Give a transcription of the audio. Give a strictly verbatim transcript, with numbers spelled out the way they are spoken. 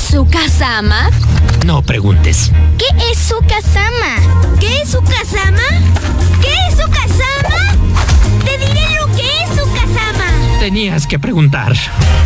¿Sukasama? No preguntes. ¿Qué es Sukasama? ¿Qué es Sukasama? ¿Qué es Sukasama? Te diré lo que es Sukasama. Tenías que preguntar.